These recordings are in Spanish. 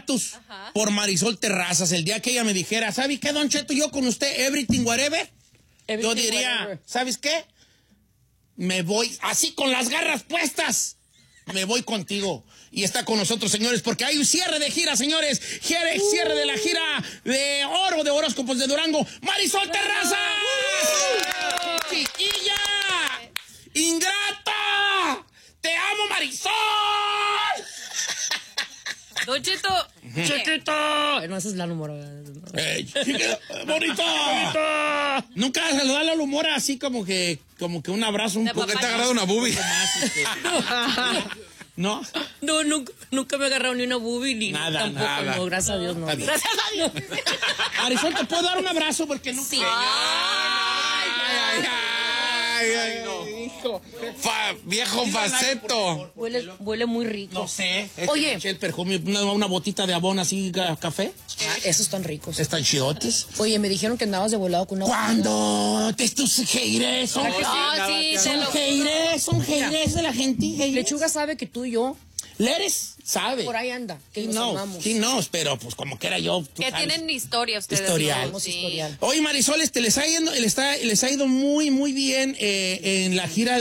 boletos por Marisol Terrazas. El día que ella me dijera, ¿sabe qué, Don Cheto? Yo con usted, everything, whatever. Yo diría, ¿sabes qué? Me voy así con las garras puestas. Me voy contigo. Y está con nosotros, señores, porque hay un cierre de gira, señores. Cierre de la gira de oro de horóscopos de Durango. ¡Marisol Terrazas! ¡Chiquilla! ¡Ingrata! ¡Te amo, Marisol! Don Cheto. ¡Chiquito! No, esa es la humor. ¡Bonita! Nunca has saludado al humor así como que un abrazo un poco. ¿Por qué te ha agarrado una boobie? ¿No? No, nunca me he agarrado ni una boobie ni Nada, tampoco. nada. No, gracias a Dios, no. Gracias a Dios. Marisol, ¿te puedo dar un abrazo? Porque no. Sí. Ay, no. Viejo faceto. Huele muy rico. No sé. Oye. El perfume, una botita de abón así, café. Esos están ricos. Están chidotes. Oye, me dijeron que andabas de volado con una... ¿Cuándo? Estos haters son haters de la gente. Haters. Lechuga sabe que tú y yo Leres sabe. por ahí anda, que nos No, amamos. sí, no, pero pues como que era yo. Que tienen historia ustedes. Historial. ¿no? Sí. Historial. Oye, Marisol, les ha ido muy, muy bien en la gira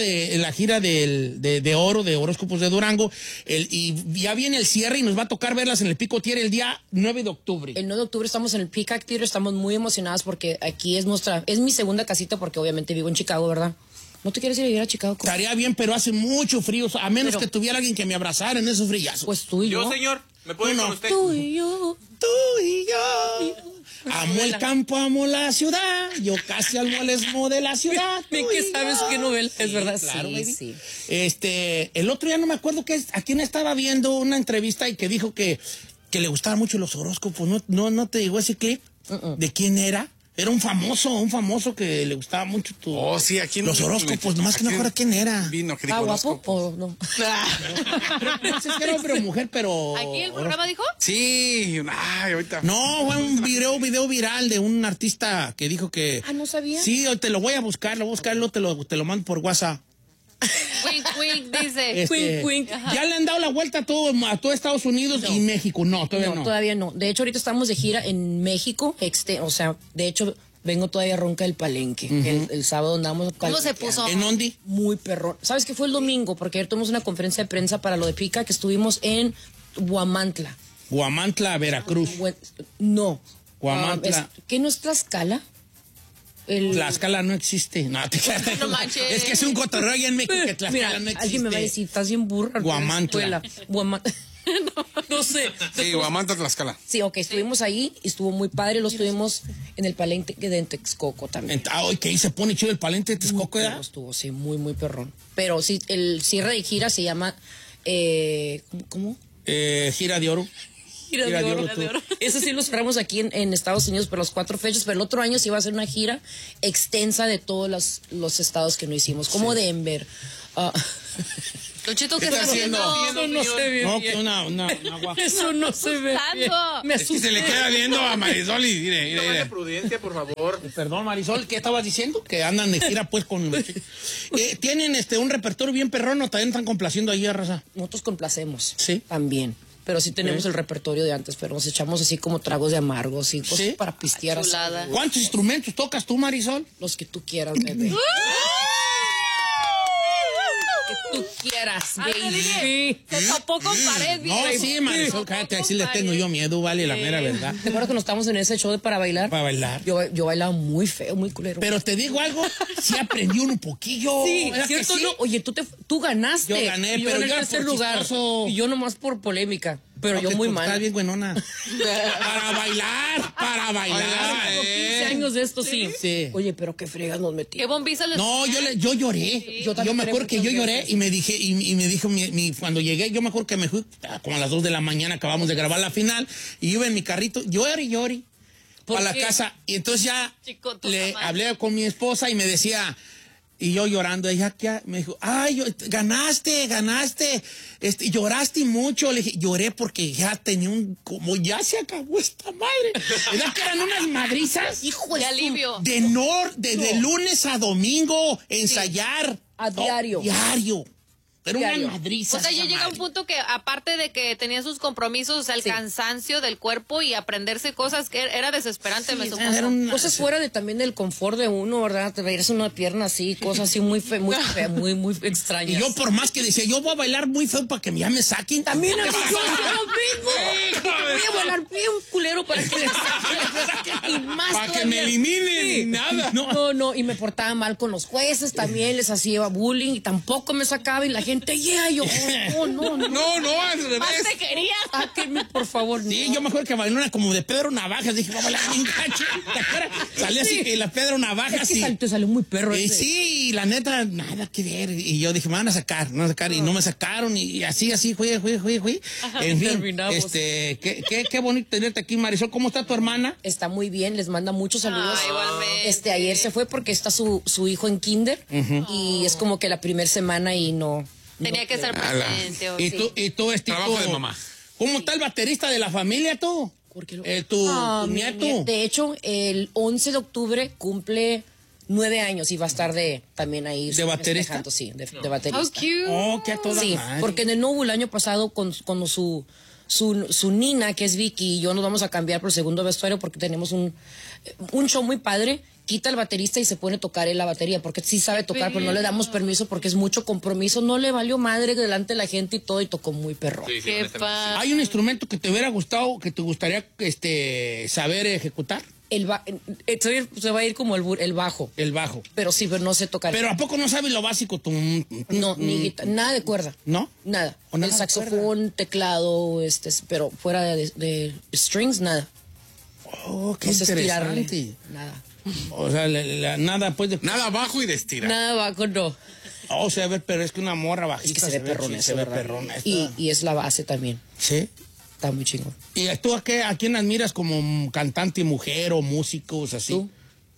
de oro, de horóscopos de Durango. Y ya viene el cierre y nos va a tocar verlas en el Pico Theater el día 9 de octubre. El 9 de octubre estamos en el Peacock Theater, estamos muy emocionadas porque aquí es mi segunda casita porque obviamente vivo en Chicago, ¿verdad? ¿No te quieres ir a vivir a Chicago? Estaría bien, pero hace mucho frío, a menos que tuviera alguien que me abrazara en esos frillazos. Pues tú y yo. Yo, señor, ¿me puedo ir Tú con no. usted? Tú y yo. Tú y yo. Amo el campo, amo la ciudad. Yo casi al molesmo de la ciudad. Bien Tú que y sabes yo. qué novela es, ¿verdad? Claro, Sí, baby. sí. El otro día no me acuerdo a quién estaba viendo una entrevista y que dijo que le gustaban mucho los horóscopos. ¿No te llegó ese clip? ¿De quién era? Era un famoso que le gustaba mucho Oh, sí, aquí los horóscopos, nomás que no me acuerdo quién era. Vino, que ¿Está dijo guapo horóscopo. o no? No sé si era hombre o mujer, pero... ¿Aquí el programa dijo? Sí, ay, ahorita. No, fue un video viral de un artista que dijo que... Ah, ¿no sabía? Sí, te lo voy a buscar, luego te lo mando por WhatsApp. Wink, wink, dice. Wink, wink. Ya le han dado la vuelta a todo Estados Unidos y México. No, todavía no. Todavía no. De hecho, ahorita estamos de gira en México. O sea, de hecho, vengo todavía ronca del Palenque. El sábado andamos... ¿Cómo se puso? ¿En Ondi? Muy perrón. ¿Sabes qué fue el domingo? Porque ayer tuvimos una conferencia de prensa para lo de Pica, que estuvimos en Huamantla. Guamantla, Veracruz. No. Guamantla. ¿Qué no es Tlaxcala? Tlaxcala no existe. No, No manches. Es que es un cotorreo allá en México que Tlaxcala Mira, no existe. alguien me va a decir, estás bien burra. Guamantla. No sé. Sí, Guamanta, Tlaxcala. Sí, ok, estuvimos ahí y estuvo muy padre. Lo estuvimos en el Palenque de Texcoco también. Que ahí se pone chido el palente de Texcoco, ¿verdad? Estuvo, sí, muy, muy perrón. Pero sí, el cierre de gira se llama... ¿Cómo? Gira de oro. Gira de oro. Eso sí lo cerramos aquí en Estados Unidos por las 4 fechas, pero el otro año sí va a ser una gira extensa de todos los estados que no hicimos, como Denver. Don Cheto, ¿qué ¿Qué está está haciendo? haciendo? Eso no se ve No, bien. una guapa. Eso no se ve bien. Asustando. Me Es que se asusté. le queda viendo a Marisol y mire. Prudencia, por favor. Perdón, Marisol, ¿qué estabas diciendo? Que andan de gira pues con... Tienen un repertorio bien perrón, ¿o también están complaciendo ahí a raza? Nosotros complacemos. Sí. También. Pero sí tenemos el repertorio de antes, pero nos echamos así como tragos de amargos y cosas ¿Sí? para pistear así. Chulada. ¿Cuántos instrumentos tocas tú, Marisol? Los que tú quieras, bebé. Que tú quieras, baby. Se topó con pared, No, baby. sí, Marisol, cállate, así le tengo yo miedo, vale, la mera verdad. ¿Te acuerdas cuando estábamos en ese show de para bailar? Para bailar. Yo bailaba muy feo, muy culero. Pero te digo algo, sí aprendí un poquillo. sí, ¿Verdad que ¿cierto? sí? No, oye, tú ganaste. Yo gané, Y pero gané yo el era tercer por lugar. chistoso. Y yo nomás por polémica. Pero Ok, yo muy pues, mal. Estás bien buenona. Para bailar. Tengo 15 años de esto, sí. Sí. Oye, pero qué fregas nos ¿Qué metimos. bombiza les... No, yo lloré. Sí. Yo también me lloré acuerdo que yo muchas lloré veces. y me dijo cuando llegué, yo me acuerdo que me fui como a las 2 de la mañana, acabamos de grabar la final, y iba en mi carrito, llori, ¿Por a la qué? casa, y entonces ya Chico, tu le mamá. hablé con mi esposa y me decía, y yo llorando, ella me dijo, ay, ganaste, y lloraste mucho. Le dije, lloré porque ya tenía como ya se acabó esta madre. ¿Verdad que eran unas madrizas? Hijo De alivio. De lunes a domingo, ensayar. A diario. Diario. Pero Diario. una madriza. O sea, ya esa llega un madre. punto que aparte de que tenía sus compromisos, o sea, el Sí. cansancio del cuerpo y aprenderse cosas que era desesperante, me supongo. Era una- Cosas fuera de también del confort de uno, ¿verdad? Te veías una pierna así, cosas así muy feas, muy extrañas. Y yo por más que decía, yo voy a bailar muy feo para que ya me saquen. También así, yo hacía lo mismo. Voy a volar bien culero para que me saquen. Y más Para que todavía. me eliminen, Sí. nada. No, y me portaba mal con los jueces, también les hacía bullying y tampoco me sacaba y la gente, yeah, yo, no. No, al revés. Más te quería. Sáquenme, por favor. Sí, no. yo me acuerdo que bailó una como de Pedro Navajas. Dije, vamos a bailar bien gacho. ¿Te acuerdas? Salía así que la Pedro Navajas. Es que te salió muy perro. Y ese. sí, la neta, nada que ver. Y yo dije, me van a sacar. Y no me sacaron. Y así, fui. En fin, terminamos. qué bonito tenerte aquí, Marisol. ¿Cómo está tu hermana? Está muy bien, les manda muchos saludos. igualmente. Ayer se fue porque está su hijo en kinder y es como que la primera semana y no. Tenía que estar presente. Y tú, Trabajo de mamá. ¿Cómo está el baterista de la familia, tú? ¿Por qué lo- Tu Mi nieto. De hecho, el 11 de octubre cumple 9 años y va a estar también ahí. ¿De baterista? festejando, sí, de baterista. How cute. Oh, que a toda Sí, madre. porque en el Novo el año pasado cuando su nina, que es Vicky, y yo nos vamos a cambiar por el segundo vestuario porque tenemos un show muy padre, quita el baterista y se pone a tocar él la batería, porque sí sabe tocar, pero no le damos permiso porque es mucho compromiso, no le valió madre delante de la gente y todo, y tocó muy perro. Qué padre. ¿Hay un instrumento que te hubiera gustado, que te gustaría saber ejecutar? Se va a ir como el bajo, El bajo. pero sí, pero no sé tocar. Pero ¿a poco no sabes lo básico? No, ni nada de cuerda. ¿No? Nada. ¿O nada El de saxofón, teclado, pero fuera de strings, nada. Oh, qué No sé estirarle. interesante. Nada. O sea, nada pues de... Nada bajo y de estirar. Nada bajo, no. O sea, a ver, pero es que una morra bajita Es que se ve perrón sí, eso, se ve ¿verdad? perrona. Y es la base también. Sí. Está muy chingón. ¿Y tú a quién admiras como cantante, mujer o músicos así? ¿Tú?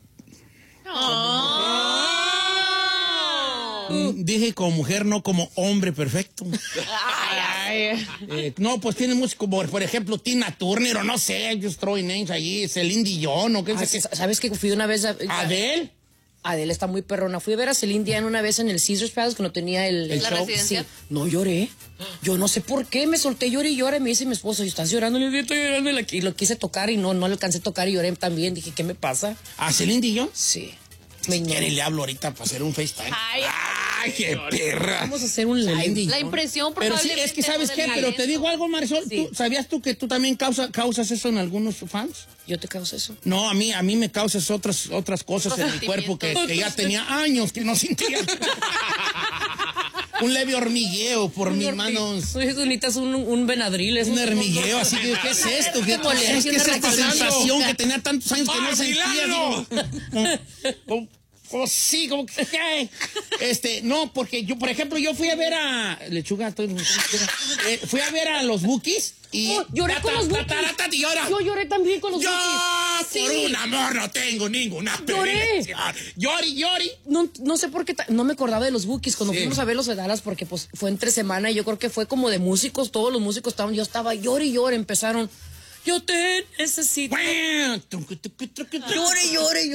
Dije como mujer, no como hombre perfecto. No, pues tiene músicos como, por ejemplo, Tina Turner o no sé, just throwing names allí, Celine Dion o qué sé qué. ¿Sabes que fui una vez a... ¿Adele? Adele está muy perrona. Fui a ver a Celine Dion una vez en el Caesars Palace cuando tenía el ¿La show. residencia? Sí. No lloré. Yo no sé por qué. Me solté, lloré y lloré. Me dice mi esposo, ¿estás llorando? Le dije, estoy llorando. Y lo quise tocar y no le alcancé a tocar y lloré también. Dije, ¿qué me pasa? ¿A Celine Dion? Sí. Quiere le hablo ahorita para hacer un FaceTime. ¡Ay, qué perra! Vamos a hacer un Celine live. Dion. La impresión Pero sí, probablemente es que ¿sabes no qué? del Pero te talento. digo algo, Marisol. Sí. ¿Sabías tú que tú también causas eso en algunos fans? ¿Yo te causo eso? No, a mí me causas otras cosas en mi cuerpo que ya tenía años que no sentía. Un leve hormigueo por mis manos. Oye, tú necesitas un Benadryl. Es Un hormigueo, así que, ¿qué es esto? ¿Qué es esta sensación que tenía tantos años que no sentía? Milagro! Como sí, como que no, porque yo, por ejemplo, yo fui a ver a Lechuga, fui a ver a los Bukis y lloré con los Bukis. Llora. Yo lloré también con los Yo Bukis. por Sí. un amor no tengo ninguna Lloré. experiencia. Llori. No sé por qué, no me acordaba de los Bukis cuando Sí. fuimos a verlos de Dallas porque pues fue entre semana y yo creo que fue como de músicos, todos los músicos estaban, yo estaba llore, empezaron, yo te necesito. Llore.